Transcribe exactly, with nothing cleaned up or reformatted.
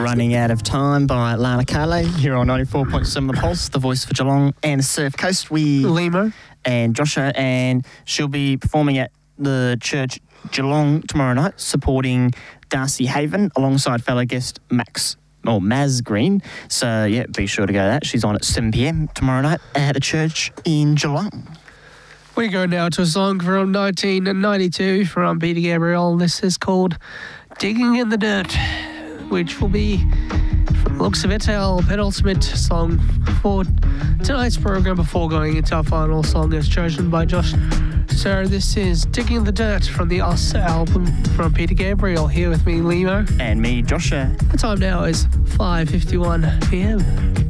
Running Out of Time by Lana Kale here on ninety-four point seven The Pulse, the voice for Geelong and the Surf Coast. We Limo. And Joshua, and she'll be performing at the church Geelong tomorrow night, supporting Darcy Haven alongside fellow guest Max or Maz Green. So, yeah, be sure to go to that. She's on at seven p.m. tomorrow night at a church in Geelong. We go now to a song from nineteen ninety-two from Peter Gabriel. This is called Digging in the Dirt, which will be, from the looks of it, our penultimate song for tonight's program before going into our final song as chosen by Josh. So this is Digging in the Dirt from the Us album from Peter Gabriel. Here with me, Limo. And me, Joshua. The time now is five fifty-one p.m.